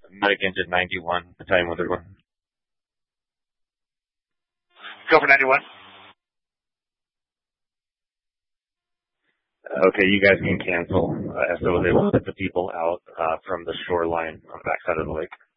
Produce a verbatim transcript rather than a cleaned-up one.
Medic engine ninety-one, Battalion one thirty-one. Go for ninety-one. Okay, you guys can cancel. Uh, S O was able to put the people out uh, from the shoreline on the backside of the lake.